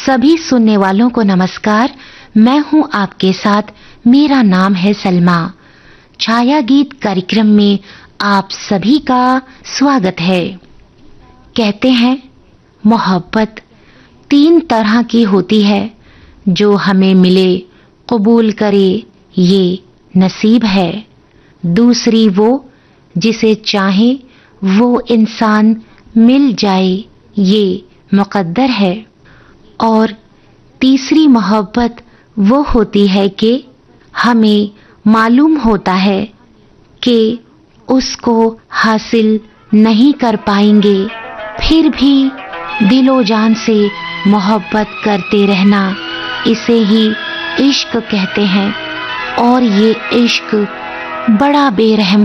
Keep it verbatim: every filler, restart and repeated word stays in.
सभी सुनने वालों को नमस्कार। मैं हूं आपके साथ, मेरा नाम है सलमा। छाया गीत कार्यक्रम में आप सभी का स्वागत है। कहते हैं मोहब्बत तीन तरह की होती है, जो हमें मिले कबूल करे ये नसीब है। दूसरी वो जिसे चाहे वो इंसान मिल जाए ये मुकद्दर है। और तीसरी मोहब्बत वो होती है कि हमें मालूम होता है कि उसको हासिल नहीं कर पाएंगे, फिर भी दिलो जान से मोहब्बत करते रहना, इसे ही इश्क कहते हैं। और ये इश्क बड़ा बेरहम